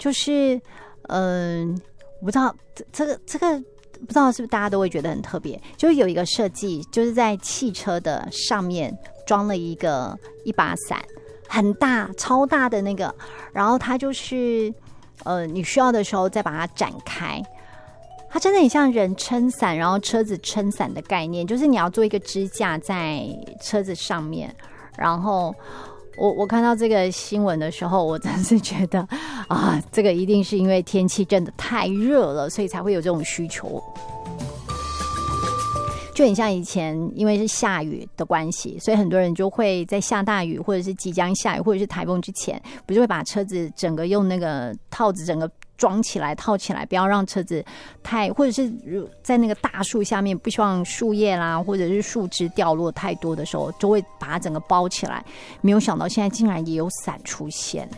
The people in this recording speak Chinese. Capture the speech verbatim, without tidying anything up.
就是嗯、呃，我不知道这这个这个不知道是不是大家都会觉得很特别，就是有一个设计，就是在汽车的上面装了一个一把伞，很大超大的那个，然后它就是呃你需要的时候再把它展开。它真的很像人撑伞，然后车子撑伞的概念，就是你要做一个支架在车子上面。然后我我看到这个新闻的时候，我真是觉得啊，这个一定是因为天气真的太热了，所以才会有这种需求。就很像以前因为是下雨的关系，所以很多人就会在下大雨或者是即将下雨或者是台风之前，不就会把车子整个用那个套子整个装起来套起来，不要让车子太，或者是在那个大树下面不希望树叶啦或者是树枝掉落太多的时候，就会把它整个包起来。没有想到现在竟然也有伞出现、欸、